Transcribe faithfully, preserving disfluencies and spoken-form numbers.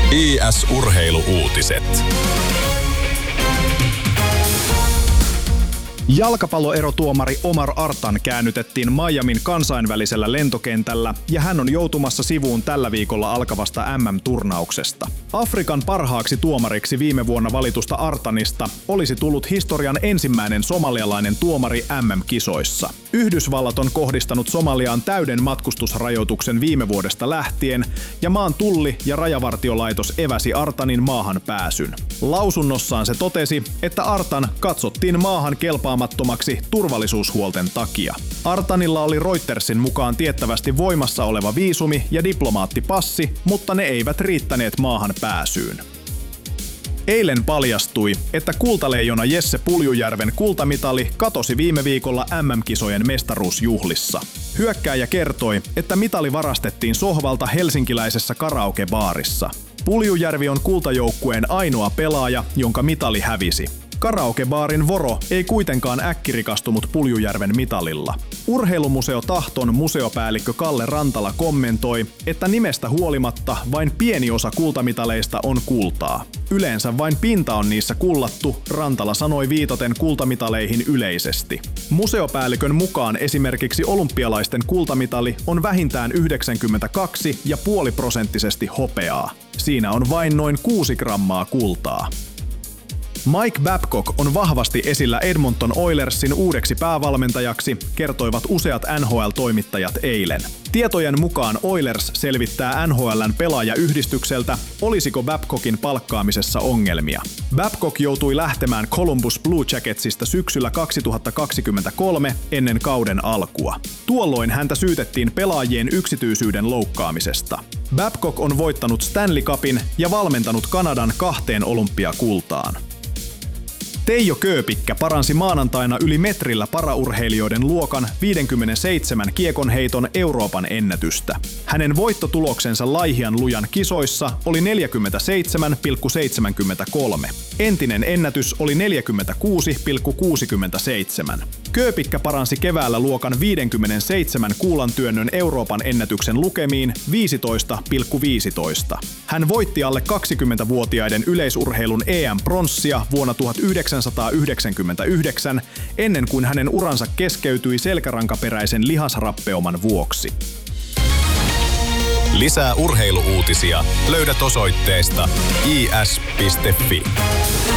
I S-urheiluuutiset. Jalkapalloerotuomari Omar Artan käännytettiin Miamin kansainvälisellä lentokentällä ja hän on joutumassa sivuun tällä viikolla alkavasta M M-turnauksesta. Afrikan parhaaksi tuomariksi viime vuonna valitusta Artanista olisi tullut historian ensimmäinen somalialainen tuomari M M-kisoissa. Yhdysvallat on kohdistanut Somaliaan täyden matkustusrajoituksen viime vuodesta lähtien ja maan tulli- ja rajavartiolaitos eväsi Artanin maahan pääsyn. Lausunnossaan se totesi, että Artan katsottiin maahan kelpaamattomaksi turvallisuushuolten takia. Artanilla oli Reutersin mukaan tiettävästi voimassa oleva viisumi ja diplomaattipassi, mutta ne eivät riittäneet maahan pääsyyn. Eilen paljastui, että kultaleijona Jesse Puljujärven kultamitali katosi viime viikolla M M-kisojen mestaruusjuhlissa. Hyökkääjä kertoi, että mitali varastettiin sohvalta helsinkiläisessä karaokebaarissa. Puljujärvi on kultajoukkueen ainoa pelaaja, jonka mitali hävisi. Karaokebaarin Voro ei kuitenkaan äkkirikastunut Puljujärven mitalilla. Urheilumuseo Tahton museopäällikkö Kalle Rantala kommentoi, että nimestä huolimatta vain pieni osa kultamitaleista on kultaa. Yleensä vain pinta on niissä kullattu, Rantala sanoi viitaten kultamitaleihin yleisesti. Museopäällikön mukaan esimerkiksi olympialaisten kultamitali on vähintään yhdeksänkymmentäkaksi pilkku viisi prosenttisesti hopeaa. Siinä on vain noin kuusi grammaa kultaa. Mike Babcock on vahvasti esillä Edmonton Oilersin uudeksi päävalmentajaksi, kertoivat useat N H L-toimittajat eilen. Tietojen mukaan Oilers selvittää N H L:n pelaajayhdistykseltä, olisiko Babcockin palkkaamisessa ongelmia. Babcock joutui lähtemään Columbus Blue Jacketsista syksyllä kaksituhattakaksikymmentäkolme ennen kauden alkua. Tuolloin häntä syytettiin pelaajien yksityisyyden loukkaamisesta. Babcock on voittanut Stanley Cupin ja valmentanut Kanadan kahteen olympiakultaan. Teijo Kööpikkä paransi maanantaina yli metrillä paraurheilijoiden luokan viisikymmentäseitsemän kiekonheiton Euroopan ennätystä. Hänen voittotuloksensa Laihian lujan kisoissa oli neljäkymmentäseitsemän pilkku seitsemänkymmentäkolme. Entinen ennätys oli neljäkymmentäkuusi pilkku kuusikymmentäseitsemän. Kööpikkä paransi keväällä luokan viisikymmentäseitsemän kuulantyönnön Euroopan ennätyksen lukemiin viisitoista pilkku viisitoista. Hän voitti alle kaksikymmentävuotiaiden yleisurheilun E M-pronssia vuonna tuhatyhdeksänsataayhdeksänkymmentäyhdeksän ennen kuin hänen uransa keskeytyi selkärankaperäisen lihasrappeuman vuoksi. Lisää urheiluuutisia löydät osoitteesta i s piste f i.